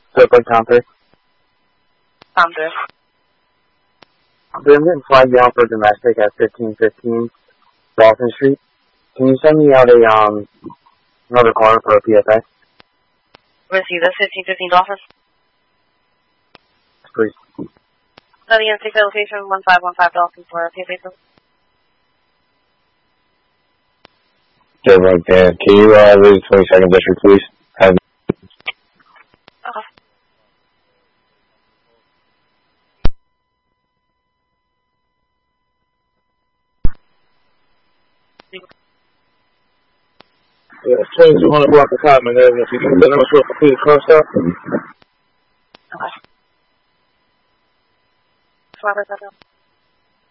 Circle Town 3. Tom 3. I'm getting flagged down for domestic at 1515 Walton Street. Can you send me out another car for a PSA? Receive this 1515 Dolphins. Please. Study and 6 location 1515 Dolphins for a PSA. Okay, right there. Can you read the 22nd district, please? Okay. Yeah, 2200 block of time, and then if you can get them a complete car stop. Okay. Robert,